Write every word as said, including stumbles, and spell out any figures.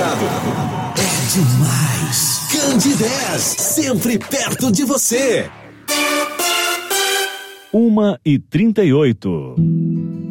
ligado. É demais. Candidez, sempre perto de você. Uma e trinta e oito.